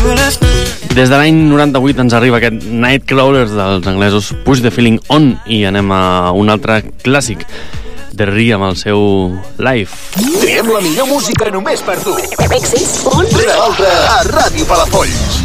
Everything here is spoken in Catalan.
Des de l'any 98 ens arriba aquest Nightcrawlers dels anglesos Push the Feeling On, i anem a un altre clàssic de Ria amb el seu Live. Triem la millor música només per tu. Èxits, on? Rere l'altre a Ràdio Palafolls.